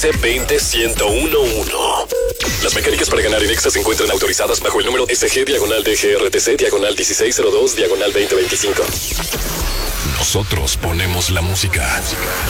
C20-1011. Las mecánicas para ganar en Exa se encuentran autorizadas bajo el número SG-DGRTC-1602-2025. Nosotros ponemos la música.